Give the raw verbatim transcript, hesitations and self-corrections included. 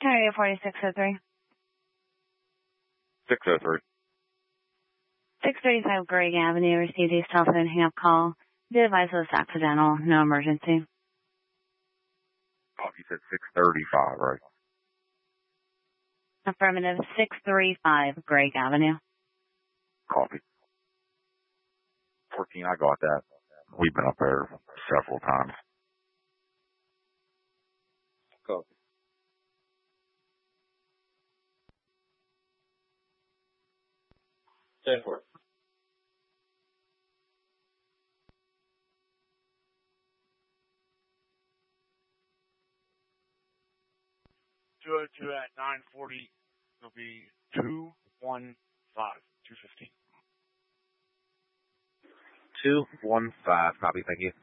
Carrier forty-six oh three. six oh three. six thirty-five Greg Avenue. Received a telephone hang-up call. The device was accidental. No emergency. Oh, you said six thirty-five, right? Affirmative. six thirty-five Greg Avenue. Copy. fourteen, I got that. We've been up there several times. Copy. ten four. two oh two at nine forty. It'll be two one five, two fifteen. two one five, copy, thank you.